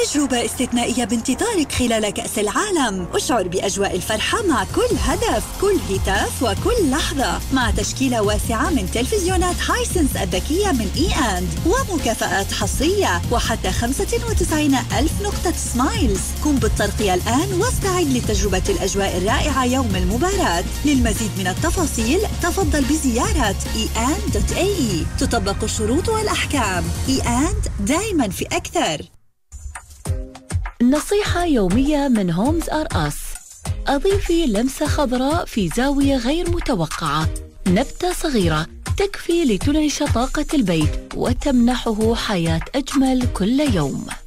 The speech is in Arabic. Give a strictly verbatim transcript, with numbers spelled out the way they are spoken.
تجربة استثنائية بانتظارك خلال كأس العالم. اشعر بأجواء الفرحة مع كل هدف، كل هتاف وكل لحظة، مع تشكيلة واسعة من تلفزيونات هايسنس الذكية من إي أند، ومكافآت حصرية وحتى خمسة وتسعين ألف نقطة سمايلز. قم بالترقية الآن واستعد لتجربة الأجواء الرائعة يوم المباراة. للمزيد من التفاصيل تفضل بزيارة إي أند دوت إيه إي. تطبق الشروط والأحكام. إي أند دايما في أكثر. نصيحة يومية من هومز آر أس. أضيفي لمسة خضراء في زاوية غير متوقعة. نبتة صغيرة تكفي لتنعش طاقة البيت وتمنحه حياة أجمل كل يوم.